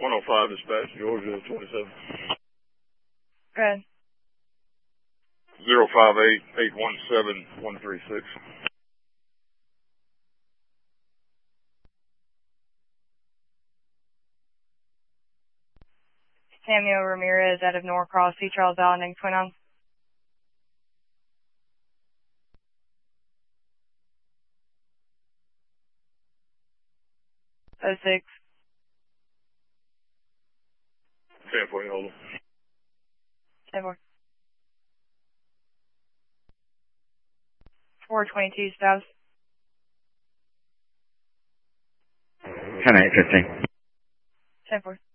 105 dispatch, Georgia 27. Go ahead. 058-817-136. Samuel Ramirez out of Norcross, C. Charles Island, 29. Oh 06. 10-4, hold on. 10-4. 422 spouse. 10-8-15. 10-4.